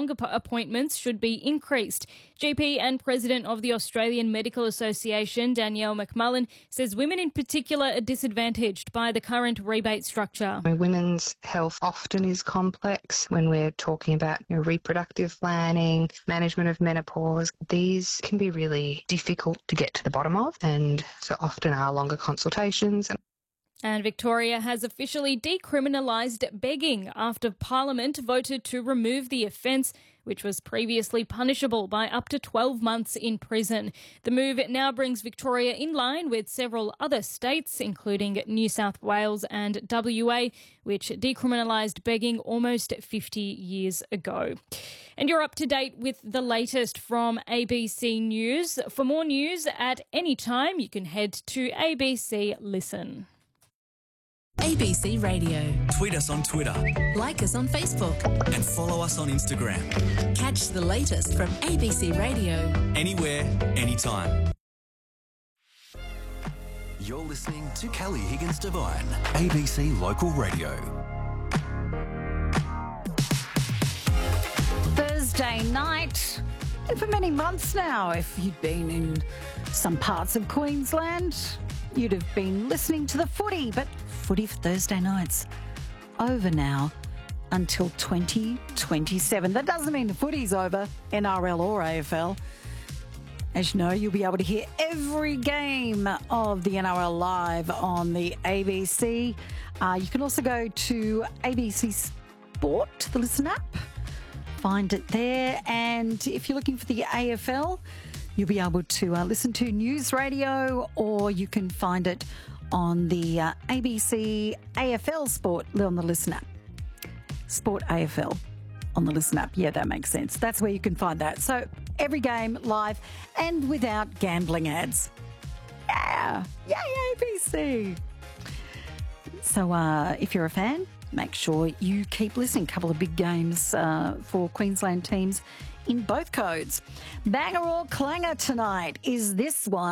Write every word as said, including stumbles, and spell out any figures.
longer appointments should be increased. G P and President of the Australian Medical Association, Danielle McMullen, says women in particular are disadvantaged by the current rebate structure. Women's health often is complex when we're talking about you know, reproductive planning, management of menopause. These can be really difficult to get to the bottom of, and so often are longer consultations. And Victoria has officially decriminalised begging after Parliament voted to remove the offence, which was previously punishable by up to twelve months in prison. The move now brings Victoria in line with several other states, including New South Wales and W A, which decriminalised begging almost fifty years ago. And you're up to date with the latest from A B C News. For more news at any time, you can head to A B C Listen. A B C Radio. Tweet us on Twitter. Like us on Facebook. And follow us on Instagram. Catch the latest from A B C Radio. Anywhere, anytime. You're listening to Kelly Higgins Devine, A B C Local Radio. Thursday night, and for many months now, if you'd been in some parts of Queensland, you'd have been listening to the footy, but footy for Thursday nights over now until twenty twenty-seven. That doesn't mean the footy's over, N R L or A F L. As you know, you'll be able to hear every game of the N R L live on the A B C. Uh, you can also go to A B C Sport, the Listen app, find it there. And if you're looking for the A F L, you'll be able to uh, listen to News Radio, or you can find it on the uh, A B C A F L Sport on the Listen app. Sport A F L on the Listen app. Yeah, that makes sense. That's where you can find that. So every game live and without gambling ads. Yeah. Yay, A B C. So uh, if you're a fan, make sure you keep listening. A couple of big games uh, for Queensland teams in both codes. Banger or clanger tonight is this one.